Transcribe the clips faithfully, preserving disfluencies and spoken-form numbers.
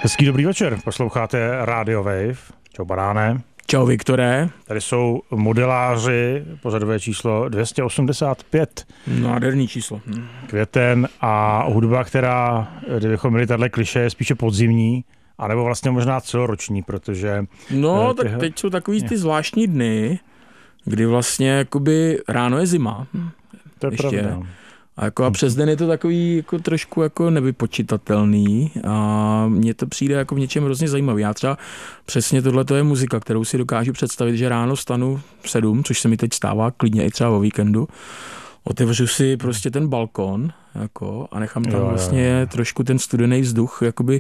Hezký dobrý večer, posloucháte Radio Wave. Čau Baráne. Čau Viktore. Tady jsou modeláři, pořadové číslo dvě stě osmdesát pět. Nádherný číslo. Květen a hudba, která, kdybychom měli tato klišé, je spíše podzimní, anebo vlastně možná celoroční, protože... No, těch... tak teď jsou takový ty zvláštní dny, kdy vlastně jakoby ráno je zima. To je ještě. pravda. A, jako a přes den je to takový jako trošku jako nevypočitatelný a mně to přijde jako v něčem hrozně zajímavý. Já třeba přesně tohle to je muzika, kterou si dokážu představit, že ráno vstanu v sedm, což se mi teď stává klidně i třeba o víkendu, otevřu si prostě ten balkon jako, a nechám tam jo, vlastně jo. trošku ten studený vzduch jakoby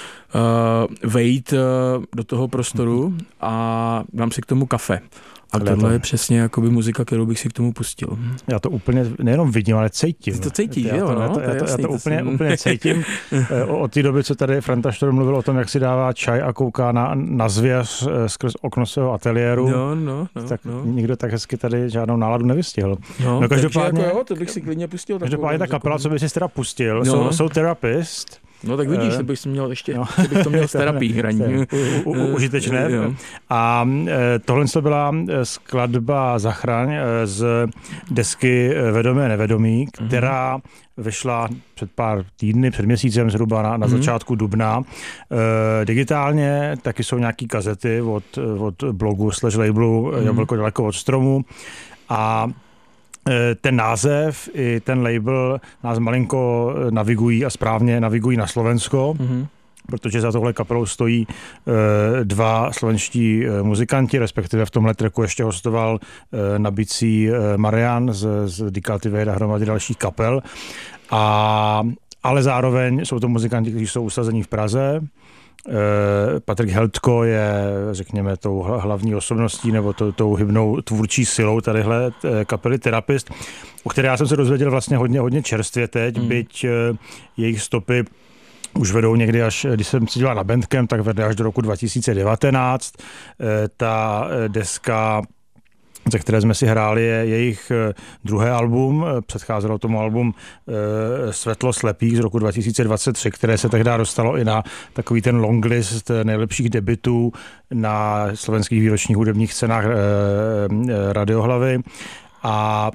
uh, vejít uh, do toho prostoru a dám si k tomu kafe. A tohle to... je přesně jakoby muzika, kterou bych si k tomu pustil. Já to úplně nejenom vidím, ale cítím. Ty to cítíš, já jo? To, no, já to, to já to, jasný, já to, to úplně, jsem... úplně cítím. Od té doby, co tady Franta Štor mluvil o tom, jak si dává čaj a kouká na, na zvěř skrz okno svého ateliéru, no, no, no, tak no. nikdo tak hezky tady žádnou náladu nevystihl. No, no každopádně, jako jo, to bych si klidně pustil. Každopádně ta kapela, co bych si teda pustil, no. jsou, jsou Therapist. No tak vidíš, to bych si měl ještě, no. bych to měl s terapií hraní. U, u, užitečné. Jo. A tohle to byla skladba Zachraň z desky Vedomé nevědomí, která mm. vyšla před pár týdny, před měsícem zhruba na, na mm. začátku dubna. E, digitálně taky jsou nějaký kazety od, od blogu slash labelu mm. Jablko daleko od stromu. A ten název i ten label nás malinko navigují a správně navigují na Slovensko, mm-hmm. protože za tohle kapelou stojí e, dva slovenští e, muzikanti, respektive v tomhle tracku ještě hostoval e, na bicí e, Marian z, z Dikaltivate a hromady dalších kapel. A, ale zároveň jsou to muzikanti, kteří jsou usazení v Praze. Patrik Heldko je, řekněme, tou hlavní osobností nebo tou, tou hybnou tvůrčí silou tadyhle kapely Therapist, o které já jsem se dozvěděl vlastně hodně, hodně čerstvě teď, mm. byť jejich stopy už vedou někdy až, když jsem se dělal na Bandcamp, tak vede až do roku dva tisíce devatenáct. Ta deska, ze které jsme si hráli, je jejich druhé album. Předcházelo tomu album Světlo slepých z roku dva tisíce dvacet tři, které se tehdy dostalo i na takový ten longlist nejlepších debutů na slovenských výročních hudebních cenách Radiohlavy. A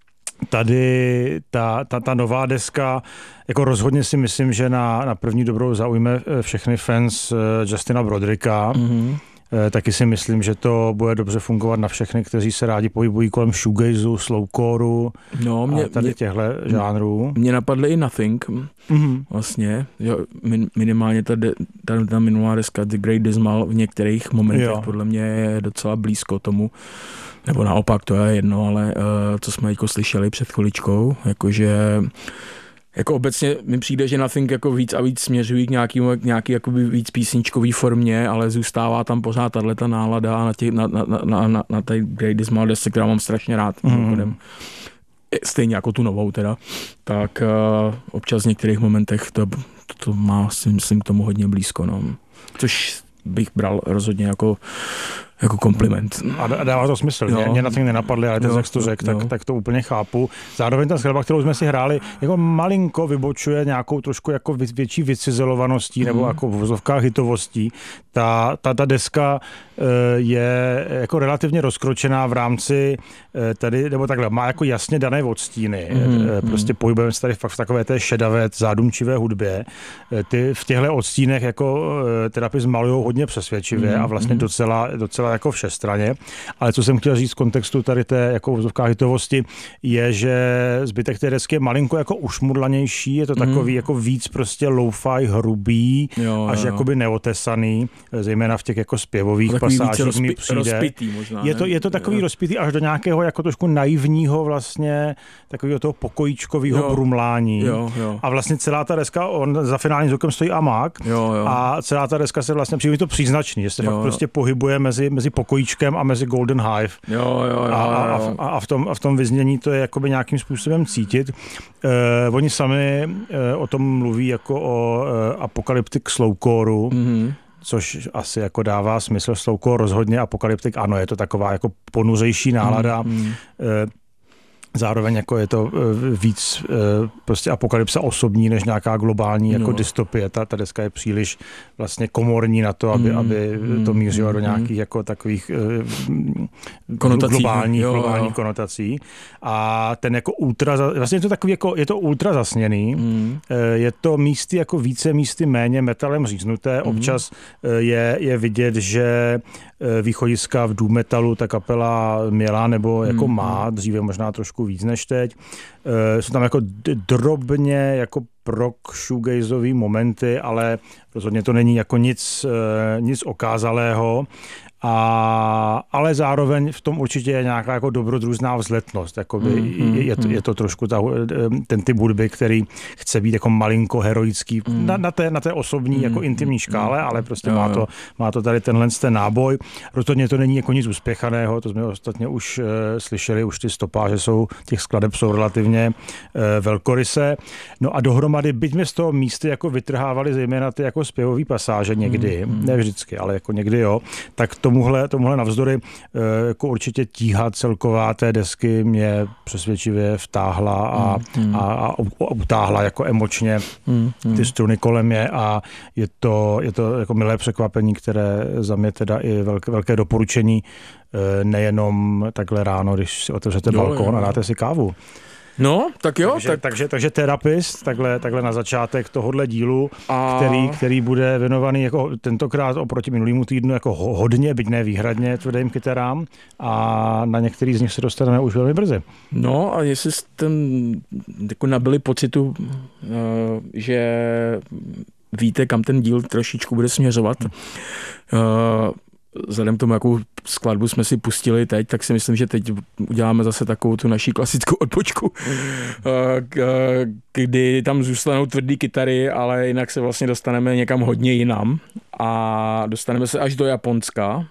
tady ta, ta, ta nová deska, jako rozhodně si myslím, že na, na první dobrou zaujme všechny fans Justina Brodericka. Mm-hmm. Taky si myslím, že to bude dobře fungovat na všechny, kteří se rádi pohybují kolem shoegazu, slowcoreu no, mě, a tady těchto žánrů. Mě napadly i Nothing, mm-hmm. vlastně. Jo, min, minimálně ta, de, ta, ta minulá deska The Great Dismal v některých momentech jo. podle mě je docela blízko tomu, nebo naopak, to je jedno, ale uh, co jsme jako slyšeli před chviličkou, jakože jako obecně mi přijde, že Nothing jako víc a víc směřují k nějaký, nějaký jakoby víc písničkový formě, ale zůstává tam pořád tato nálada na, tě, na, na, na, na, na té Great Dismal desce, která mám strašně rád. Mm. Stejně jako tu novou teda. Tak uh, občas v některých momentech to, to, to má, si myslím, k tomu hodně blízko. No. Což bych bral rozhodně jako jako kompliment. A dává to smysl. Mě, mě na to nenapadly, ale teď, jak jsi to řekl, tak, tak to úplně chápu. Zároveň ta skladba, kterou jsme si hráli, jako malinko vybočuje nějakou trošku jako větší vycizelovaností mm. nebo jako v vozovkách hitovostí. Ta, ta, ta deska je jako relativně rozkročená v rámci tady, nebo takhle, má jako jasně dané odstíny. Mm. Prostě pohybujeme se tady fakt v takové té šedavé, zádumčivé hudbě. Ty v těchto odstínech jako Therapist malujou hodně přesvědčivě mm. a vlastně docela, docela jako všestranně, ale co jsem chtěl říct v kontextu tady té jako vozovká hitovosti, je, že zbytek té desky je malinko jako ušmudlanější, je to takový mm. jako víc prostě lo-fi, hrubý, jo, až jo. jakoby neotesaný, zejména v těch jako zpěvových pasážích rozpi, mi přijde. Rozpitý možná, je to, je to takový jo. rozpitý až do nějakého jako trošku naivního vlastně takového toho pokojíčkového brumlání. Jo, jo. A vlastně celá ta deska, on za finálním zvukem stojí Amák jo, jo. a celá ta deska se vlastně přijde to příznačný, že se fakt prostě pohybuje mezi, mezi pokojíčkem a mezi Golden Hive. Jo, jo, jo, a, a, a, a, v tom, a v tom vyznění to je jakoby nějakým způsobem cítit. Eh, oni sami eh, o tom mluví jako o eh, apokalyptic slowcoreu, mm-hmm. což asi jako dává smysl. Slowcore rozhodně, apokalyptik ano, je to taková jako ponuřejší nálada. Mm-hmm. Eh, zároveň jako je to víc prostě apokalypsa osobní, než nějaká globální jako no. dystopie. Ta, ta deska je příliš vlastně komorní na to, aby, mm, aby to mířilo mm, do nějakých jako takových konotací, globálních, jo, globálních jo. konotací. A ten jako ultra, vlastně je to takový jako, je to ultra zasněný. Mm. Je to místy jako více, místy méně metalem říznuté. Mm. Občas je, je vidět, že východiska v doom metalu ta kapela měla nebo jako mm. má, dříve možná trošku víc než teď. E, jsou tam jako drobně jako prog shoegazový momenty, ale rozhodně to není jako nic, e, nic okázalého. A, ale zároveň v tom určitě je nějaká jako dobrodružná vzletnost. Jakoby mm, je, je, to, je to trošku ta, ten typ hudby, který chce být jako malinko heroický mm. na, na, té, na té osobní mm, jako intimní škále, mm, ale prostě jo, má, to, má to tady tenhle ten náboj. Rozhodně to není jako nic uspěchaného, to jsme ostatně už uh, slyšeli, už ty stopáže jsou, těch skladeb jsou relativně uh, velkorysé. No a dohromady, byť jsme z toho místy jako vytrhávali zejména ty jako zpěvové pasáže někdy, mm, ne vždycky, ale jako někdy jo, tak to Tomuhle, tomuhle navzdory jako určitě tíha celková té desky mě přesvědčivě vtáhla a, mm, a, a, a utáhla jako emočně mm, ty struny kolem je a je to, je to jako milé překvapení, které za mě teda i velké, velké doporučení, nejenom takhle ráno, když si otevřete balkón a dáte si kávu. No, tak jo. Takže, tak... takže, takže Therapist, takhle, takhle na začátek tohohle dílu, a... který, který bude věnovaný jako tentokrát oproti minulému týdnu jako hodně, byť ne výhradně tvrdým kytarám a na některý z nich se dostaneme už velmi brzy. No a jestli jste jako nabili pocitu, že víte, kam ten díl trošičku bude směřovat, hmm. Vzhledem k tomu, jakou skladbu jsme si pustili teď, tak si myslím, že teď uděláme zase takovou tu naší klasickou odpočku, kdy tam zůstanou tvrdý kytary, ale jinak se vlastně dostaneme někam hodně jinam a dostaneme se až do Japonska,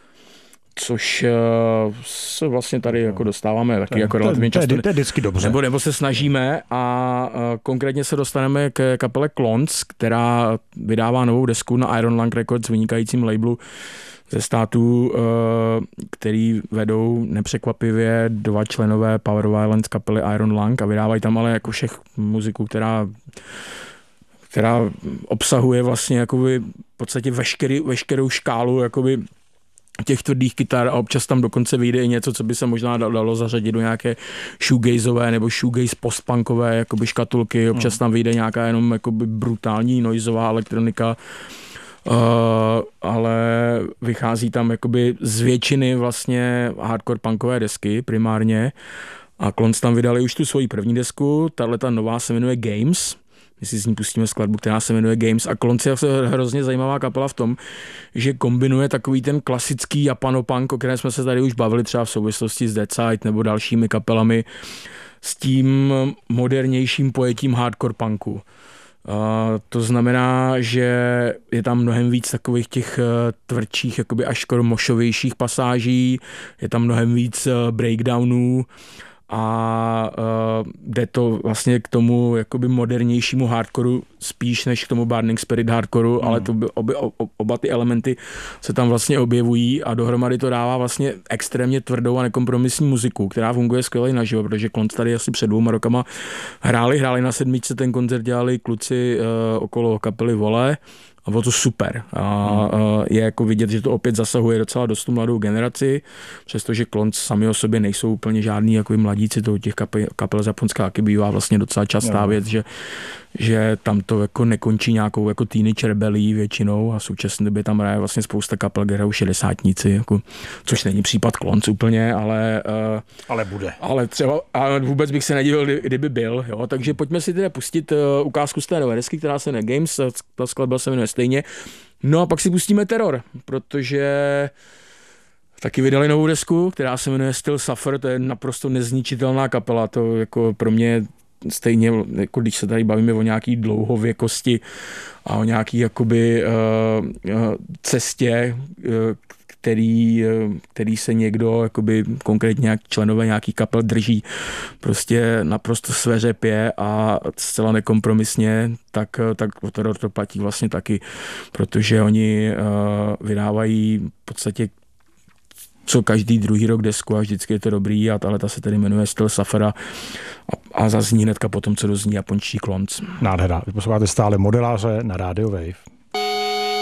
což se vlastně tady jako dostáváme taky jako relativně často. To je vždycky dobře. Nebo, nebo se snažíme a konkrétně se dostaneme k kapele Klons, která vydává novou desku na Iron Lung Records, vynikajícím labelu ze států, který vedou nepřekvapivě dva členové Power Violence kapely Iron Lung a vydávají tam ale jako všech muziku, která, která obsahuje vlastně jakoby v podstatě veškerý, veškerou škálu jakoby těch tvrdých kytar a občas tam dokonce vyjde i něco, co by se možná dalo zařadit do nějaké shoegazové nebo shoegaze postpunkové jakoby škatulky, občas tam vyjde nějaká jenom jakoby brutální noizová elektronika. Uh, ale vychází tam jakoby z většiny vlastně hardcore punkové desky primárně a Klons tam vydali už tu svoji první desku, tahleta nová se jmenuje Games, my si z ní pustíme skladbu, která se jmenuje Games a Klons je hrozně zajímavá kapela v tom, že kombinuje takový ten klasický japanopunk, o kterém jsme se tady už bavili třeba v souvislosti s Deadside nebo dalšími kapelami, s tím modernějším pojetím hardcore punku. Uh, to znamená, že je tam mnohem víc takových těch uh, tvrdších, jakoby až skoro mošovějších pasáží, je tam mnohem víc uh, breakdownů a uh, jde to vlastně k tomu jakoby modernějšímu hardcoreu spíš než k tomu Burning Spirit hardcoreu, mm. ale to by, oby, oba ty elementy se tam vlastně objevují a dohromady to dává vlastně extrémně tvrdou a nekompromisní muziku, která funguje skvěle naživo, protože Klons tady asi před dvouma rokama hráli, hráli na sedmičce, ten koncert dělali kluci uh, okolo kapely Vole a bylo to super. A hmm. je jako vidět, že to opět zasahuje docela dost tu mladou generaci, přestože Klons sami o sobě nejsou úplně žádný jako mladíci, to těch kapel, kapel z Japonska taky bývá vlastně docela častá no. věc, že, že tam to jako nekončí nějakou jako teenage rebelí většinou a v současné době tam hraje vlastně spousta kapel, kde hrajou šedesátníci, jako, což není případ Klons úplně, ale uh, ale bude. Ale třeba, ale vůbec bych se nedivil, kdyby byl, jo, takže pojďme si teda pustit uh, ukázku z té nové desky, která se jmenuje Games, ta skladba se jmenuje stejně. No a pak si pustíme Terror, protože taky vydali novou desku, která se jmenuje Still Suffer, to je naprosto nezničitelná kapela, to jako pro mě stejně, jako když se tady bavíme o nějaký dlouhověkosti a o nějaký jakoby uh, uh, cestě, uh, který, který se někdo, jakoby konkrétně nějak členové nějaký kapel drží prostě naprosto sveřepě a zcela nekompromisně, tak, tak Terror to platí vlastně taky, protože oni uh, vydávají v podstatě co každý druhý rok desku a vždycky je to dobrý, a ale ta se tedy jmenuje Styl Safara a, a zazní hnedka potom, co dozní japončí klonc. Nádhera. Vy posloucháte stále Modeláře na rádiu Wave.